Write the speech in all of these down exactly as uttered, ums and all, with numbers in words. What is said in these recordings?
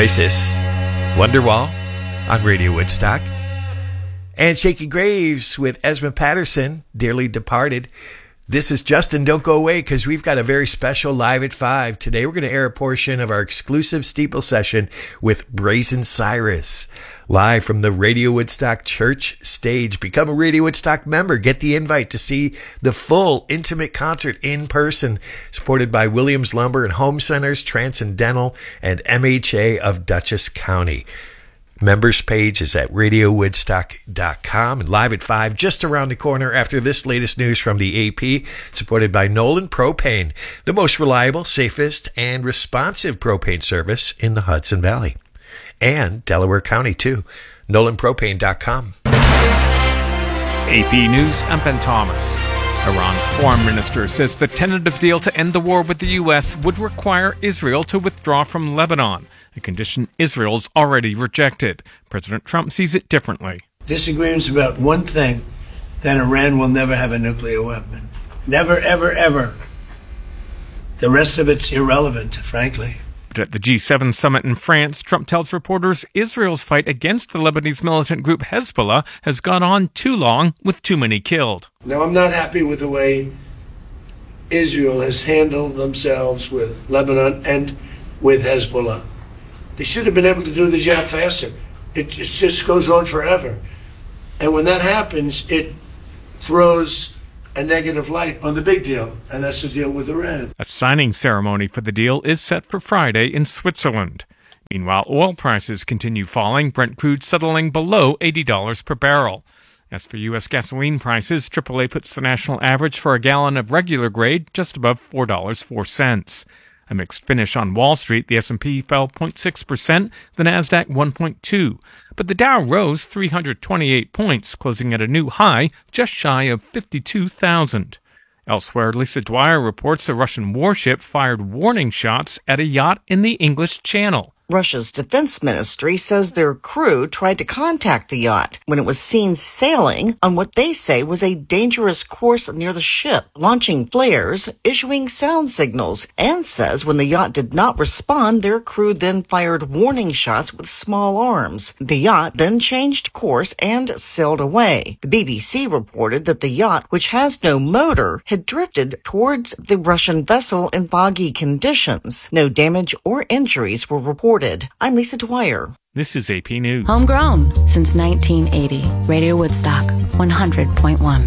Oasis, Wonderwall on Radio Woodstock, and Shaky Graves with Esmond Patterson, Dearly Departed. This is Justin. Don't go away because we've got a very special Live at five. Today we're going to air a portion of our exclusive steeple session with Brazen Cyrus, live from the Radio Woodstock Church stage. Become a Radio Woodstock member. Get the invite to see the full intimate concert in person, supported by Williams Lumber and Home Centers, Transcendental, and M H A of Dutchess County. Members page is at radio woodstock dot com, and Live at five just around the corner after this latest news from the A P, supported by Nolan Propane, the most reliable, safest, and responsive propane service in the Hudson Valley. And Delaware County, too. nolan propane dot com. A P News, I'm Ben Thomas. Iran's foreign minister says the tentative deal to end the war with the U S would require Israel to withdraw from Lebanon, a condition Israel's already rejected. President Trump sees it differently. Disagreements about one thing, that Iran will never have a nuclear weapon. Never, ever, ever. The rest of it's irrelevant, frankly. But at the G seven summit in France, Trump tells reporters Israel's fight against the Lebanese militant group Hezbollah has gone on too long with too many killed. Now, I'm not happy with the way Israel has handled themselves with Lebanon and with Hezbollah. They should have been able to do the job faster. It, it just goes on forever. And when that happens, it throws a negative light on the big deal, and that's the deal with Iran. A signing ceremony for the deal is set for Friday in Switzerland. Meanwhile, oil prices continue falling, Brent crude settling below eighty dollars per barrel. As for U S gasoline prices, triple A puts the national average for a gallon of regular grade just above four dollars and four cents. A mixed finish on Wall Street. The S and P fell zero point six percent, the NASDAQ one point two percent. But the Dow rose three hundred twenty-eight points, closing at a new high just shy of fifty-two thousand. Elsewhere, Lisa Dwyer reports a Russian warship fired warning shots at a yacht in the English Channel. Russia's defense ministry says their crew tried to contact the yacht when it was seen sailing on what they say was a dangerous course near the ship, launching flares, issuing sound signals, and says when the yacht did not respond, their crew then fired warning shots with small arms. The yacht then changed course and sailed away. The B B C reported that the yacht, which has no motor, had drifted towards the Russian vessel in foggy conditions. No damage or injuries were reported. I'm Lisa Dwyer. This is A P News. Homegrown since nineteen eighty. Radio Woodstock, one hundred point one.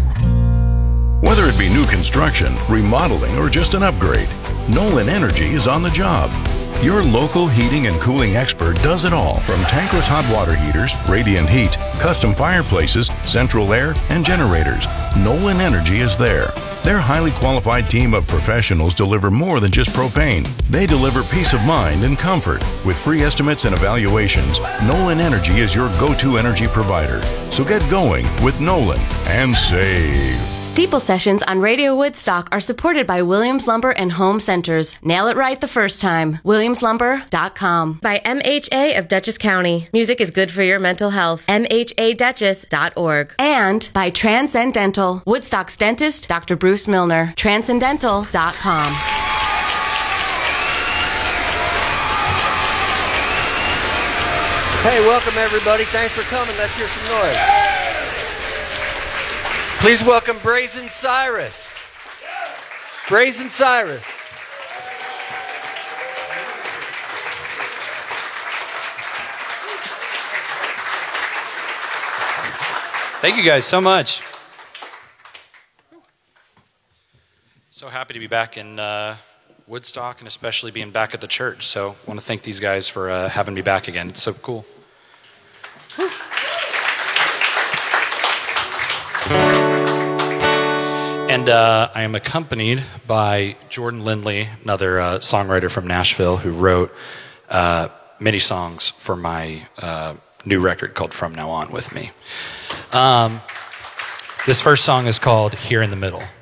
Whether it be new construction, remodeling, or just an upgrade, Nolan Energy is on the job. Your local heating and cooling expert does it all, from tankless hot water heaters, radiant heat, custom fireplaces, central air, and generators. Nolan Energy is there. Their highly qualified team of professionals deliver more than just propane. They deliver peace of mind and comfort. With free estimates and evaluations, Nolan Energy is your go-to energy provider. So get going with Nolan and save. Steeple sessions on Radio Woodstock are supported by Williams Lumber and Home Centers. Nail it right the first time. williams lumber dot com. By M H A of Dutchess County. Music is good for your mental health. m h a dutchess dot org. And by Transcendental. Woodstock's dentist, Doctor Bruce Milner. transcendental dot com. Hey, welcome everybody. Thanks for coming. Let's hear some noise. Please welcome Brazen Cyrus. Brazen Cyrus. Thank you guys so much. So happy to be back in uh, Woodstock and especially being back at the church. So I want to thank these guys for uh, having me back again. It's so cool. Whew. And uh, I am accompanied by Jordan Lindley, another uh, songwriter from Nashville who wrote uh, many songs for my uh, new record called From Now On with me. Um, this first song is called Here in the Middle.